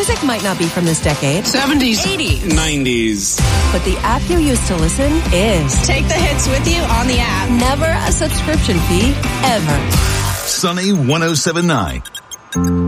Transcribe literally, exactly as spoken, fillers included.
music might not be from this decade. seventies. eighties. nineties. But the app you use to listen is. Take the hits with you on the app. Never a subscription fee, ever. Sunny one oh seven point nine.